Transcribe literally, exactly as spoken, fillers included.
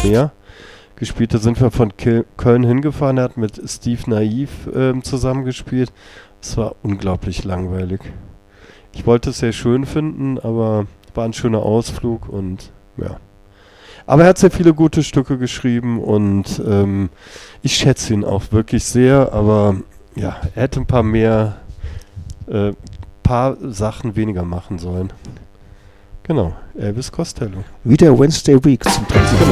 mehr gespielt. Da sind wir von Kil- Köln hingefahren. Er hat mit Steve Naiv ähm, zusammengespielt. Es war unglaublich langweilig. Ich wollte es sehr schön finden, aber war ein schöner Ausflug und ja. Aber er hat sehr viele gute Stücke geschrieben und ähm, ich schätze ihn auch wirklich sehr, aber ja, er hätte ein paar mehr, äh, paar Sachen weniger machen sollen. Genau, Elvis Costello. Wieder Wednesday Week zum dreißig.